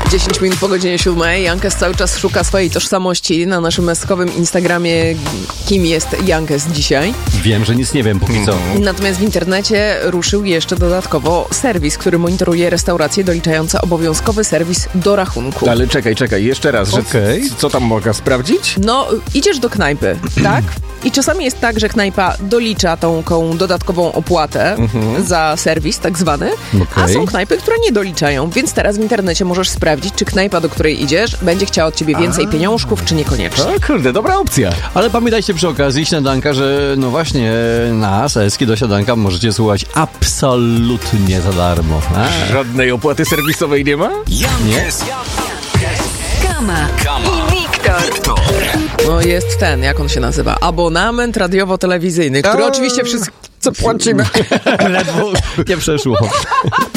10 minut po godzinie 7. Jankes cały czas szuka swojej tożsamości na naszym meskowym Instagramie. Kim jest Jankes dzisiaj? Wiem, że nic nie wiem póki co. Natomiast w internecie ruszył jeszcze dodatkowo serwis, który monitoruje restauracje doliczające obowiązkowy serwis do rachunku. Ale czekaj, jeszcze raz, że co tam mogę sprawdzić? No, idziesz do knajpy, tak? I czasami jest tak, że knajpa dolicza tą dodatkową opłatę za serwis tak zwany, a są knajpy, które nie doliczają, więc teraz w internecie możesz sprawdzić, czy knajpa, do której idziesz, będzie chciała od ciebie więcej pieniążków, czy niekoniecznie. Kurde, dobra opcja. Ale pamiętajcie przy okazji śniadanka, że no właśnie nas, Eski do śniadanka możecie słuchać absolutnie za darmo. Żadnej opłaty serwisowej nie ma? Jankes, Kama i Wiktor. No jest ten, jak on się nazywa? Abonament radiowo-telewizyjny, który oczywiście wszyscy płacimy. Ledwo nie przeszło.